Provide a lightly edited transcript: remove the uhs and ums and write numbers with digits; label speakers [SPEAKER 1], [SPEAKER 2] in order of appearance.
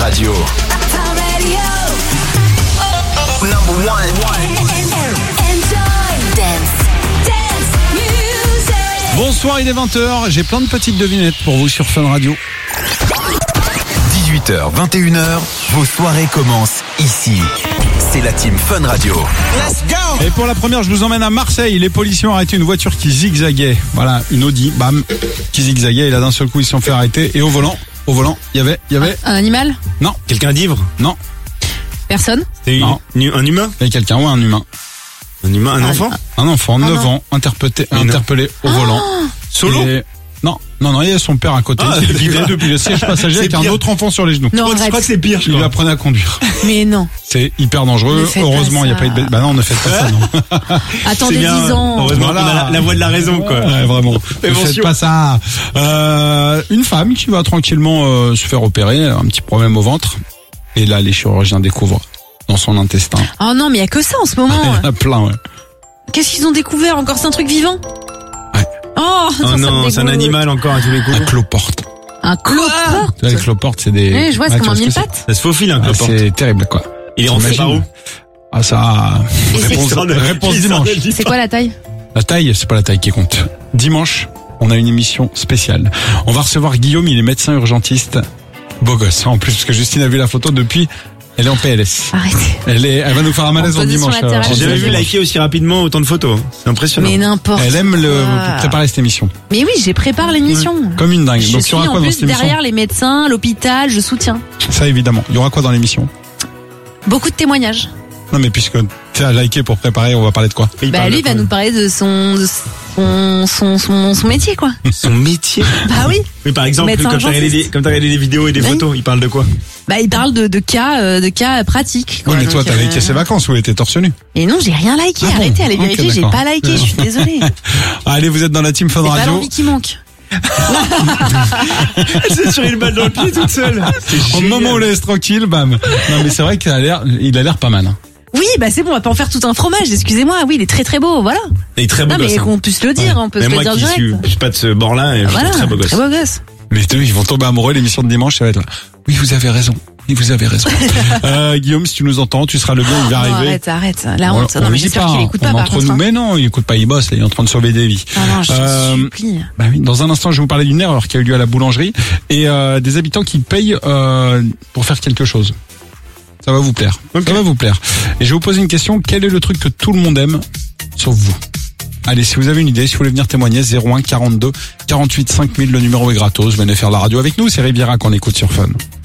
[SPEAKER 1] Radio. Number one.
[SPEAKER 2] Bonsoir, il est 20h, j'ai plein de petites devinettes pour vous sur Fun Radio.
[SPEAKER 1] 18h, 21h, vos soirées commencent ici. C'est la team Fun Radio. Let's go!
[SPEAKER 2] Et pour la première, je vous emmène à Marseille. Les policiers ont arrêté une voiture qui zigzaguait. Voilà, une Audi, bam, qui zigzaguait. Et là, d'un seul coup, ils se sont fait arrêter. Et au volant, il y avait...
[SPEAKER 3] Un animal?
[SPEAKER 2] Non.
[SPEAKER 4] Quelqu'un d'ivre?
[SPEAKER 2] Non.
[SPEAKER 3] Personne?
[SPEAKER 4] C'est
[SPEAKER 2] Non.
[SPEAKER 4] un humain?
[SPEAKER 2] Il y a quelqu'un, ouais, un humain.
[SPEAKER 4] Un humain, un enfant?
[SPEAKER 2] Un enfant, 9 ans, interpellé au volant.
[SPEAKER 4] Solo?
[SPEAKER 2] Et... Non, il y a son père à côté qui le guidait depuis le siège passager avec un autre enfant sur les genoux.
[SPEAKER 3] Non,
[SPEAKER 4] Je crois que c'est pire, je
[SPEAKER 2] Il lui
[SPEAKER 4] crois.
[SPEAKER 2] apprenait à conduire.
[SPEAKER 3] Mais non.
[SPEAKER 2] C'est hyper dangereux.
[SPEAKER 3] Ne faites
[SPEAKER 2] Heureusement,
[SPEAKER 3] pas
[SPEAKER 2] il n'y a pas eu de... Bah non, ne faites pas ça, non.
[SPEAKER 3] Attendez
[SPEAKER 4] C'est bien.
[SPEAKER 3] 10 ans.
[SPEAKER 4] Heureusement qu'on a la voix de la raison, quoi.
[SPEAKER 2] Ouais, vraiment. Ne faites
[SPEAKER 4] Prévention.
[SPEAKER 2] pas ça. Une femme qui va tranquillement se faire opérer, un petit problème au ventre. Et là, les chirurgiens découvrent dans son intestin.
[SPEAKER 3] Oh non, mais il y a que ça en ce moment.
[SPEAKER 2] Il y en a plein, ouais.
[SPEAKER 3] Qu'est-ce qu'ils ont découvert encore? C'est un truc vivant?
[SPEAKER 2] Ouais.
[SPEAKER 3] Oh,
[SPEAKER 4] Oh
[SPEAKER 3] ça me
[SPEAKER 4] non, c'est un
[SPEAKER 3] dégoûte.
[SPEAKER 4] animal encore à tous les coups.
[SPEAKER 2] Un cloporte.
[SPEAKER 3] Un cloporte?
[SPEAKER 2] Tu vois, les cloportes, c'est des...
[SPEAKER 3] Oui, je vois, c'est
[SPEAKER 2] Ouais,
[SPEAKER 3] comme
[SPEAKER 2] tu
[SPEAKER 3] un
[SPEAKER 2] ce que
[SPEAKER 3] mille
[SPEAKER 2] c'est
[SPEAKER 3] pattes.
[SPEAKER 4] Ça se faufile un
[SPEAKER 2] Ah,
[SPEAKER 4] cloporte.
[SPEAKER 2] c'est terrible, quoi.
[SPEAKER 4] Il est rentré par où?
[SPEAKER 2] Ah, ça...
[SPEAKER 3] Et c'est-
[SPEAKER 2] Réponse dimanche.
[SPEAKER 3] C'est quoi la taille?
[SPEAKER 2] La taille, c'est pas la taille qui compte. Dimanche, on a une émission spéciale. On va recevoir Guillaume, il est médecin urgentiste. Beau gosse, en plus, parce que Justine a vu la photo depuis... Elle est en PLS.
[SPEAKER 3] Arrêtez.
[SPEAKER 2] Elle va nous faire un malaise
[SPEAKER 3] En
[SPEAKER 2] en
[SPEAKER 3] position
[SPEAKER 2] dimanche.
[SPEAKER 3] latérale.
[SPEAKER 4] J'ai jamais vu
[SPEAKER 2] dimanche.
[SPEAKER 4] liker aussi rapidement autant de photos. C'est impressionnant.
[SPEAKER 3] Mais n'importe
[SPEAKER 2] Elle aime
[SPEAKER 3] quoi.
[SPEAKER 2] préparer cette émission.
[SPEAKER 3] Mais oui, j'ai préparé l'émission.
[SPEAKER 2] Comme une dingue.
[SPEAKER 3] Je
[SPEAKER 2] Donc, il y
[SPEAKER 3] suis
[SPEAKER 2] aura quoi
[SPEAKER 3] en
[SPEAKER 2] dans
[SPEAKER 3] plus
[SPEAKER 2] cette émission?
[SPEAKER 3] derrière les médecins, l'hôpital, je soutiens.
[SPEAKER 2] Ça, évidemment. Il y aura quoi dans l'émission?
[SPEAKER 3] Beaucoup de témoignages.
[SPEAKER 2] Non, mais puisque tu as liké pour préparer, on va parler de quoi?
[SPEAKER 4] Il
[SPEAKER 3] Bah
[SPEAKER 4] parle
[SPEAKER 3] lui,
[SPEAKER 4] de
[SPEAKER 3] il va
[SPEAKER 4] quoi?
[SPEAKER 3] nous parler de son métier, quoi.
[SPEAKER 4] Son métier.
[SPEAKER 3] Bah oui.
[SPEAKER 4] Mais par exemple,
[SPEAKER 3] Médecin
[SPEAKER 4] comme t'as regardé
[SPEAKER 3] urgentiste.
[SPEAKER 4] des vidéos et des
[SPEAKER 3] Oui.
[SPEAKER 4] photos, il parle de quoi?
[SPEAKER 3] Bah il parle de cas pratiques.
[SPEAKER 2] Oui,
[SPEAKER 3] quoi.
[SPEAKER 2] mais toi,
[SPEAKER 3] Donc,
[SPEAKER 2] t'as liké ses vacances où il était torse nu.
[SPEAKER 3] Et non, j'ai rien liké.
[SPEAKER 2] Ah bon
[SPEAKER 3] Arrêtez, allez
[SPEAKER 2] Ok,
[SPEAKER 3] vérifier, j'ai
[SPEAKER 2] d'accord.
[SPEAKER 3] pas liké, je suis désolée.
[SPEAKER 2] Allez, vous êtes dans la team Fun
[SPEAKER 3] C'est pas
[SPEAKER 2] Radio.
[SPEAKER 3] l'envie qui manque.
[SPEAKER 4] Elle s'est tiré une balle dans le pied toute seule.
[SPEAKER 2] Au moment où on laisse tranquille, bam. Non, mais c'est vrai qu'il a l'air pas mal. Hein.
[SPEAKER 3] Oui, bah c'est bon, on va pas en faire tout un fromage, excusez-moi. Oui, il est très très beau, voilà.
[SPEAKER 4] Il est très beau
[SPEAKER 3] Non, mais
[SPEAKER 4] gosse. Hein.
[SPEAKER 3] qu'on puisse le dire, on peut
[SPEAKER 4] Mais
[SPEAKER 3] se le
[SPEAKER 4] moi
[SPEAKER 3] dire
[SPEAKER 4] qui
[SPEAKER 3] direct.
[SPEAKER 4] suis pas de ce bord-là, je
[SPEAKER 3] Voilà,
[SPEAKER 4] suis très beau gosse.
[SPEAKER 3] très beau gosse.
[SPEAKER 2] Les deux, ils vont tomber amoureux. L'émission de dimanche, ça va être là. Oui, vous avez raison. Oui, vous avez raison. Guillaume, si tu nous entends, tu seras le bien, il va
[SPEAKER 3] Non,
[SPEAKER 2] arriver.
[SPEAKER 3] arrête, la honte.
[SPEAKER 2] On
[SPEAKER 3] Non,
[SPEAKER 2] le
[SPEAKER 3] mais
[SPEAKER 2] dit
[SPEAKER 3] j'espère
[SPEAKER 2] pas,
[SPEAKER 3] qu'il écoute
[SPEAKER 2] on
[SPEAKER 3] pas,
[SPEAKER 2] est
[SPEAKER 3] par
[SPEAKER 2] entre
[SPEAKER 3] contre.
[SPEAKER 2] nous. Mais non, il écoute pas, il bosse, là, il est en train de sauver des vies.
[SPEAKER 3] Ah non, je te supplie.
[SPEAKER 2] Bah oui, dans un instant, je vais vous parler d'une erreur qui a eu lieu à la boulangerie et des habitants qui payent pour faire quelque chose. Ça va vous plaire.
[SPEAKER 4] Ok.
[SPEAKER 2] Ça va vous plaire. Et je vais vous poser une question. Quel est le truc que tout le monde aime, sauf vous? Allez, si vous avez une idée, si vous voulez venir témoigner, 01 42 48 5000, le numéro est gratos. Venez faire la radio avec nous. C'est Riviera qu'on écoute sur Fun.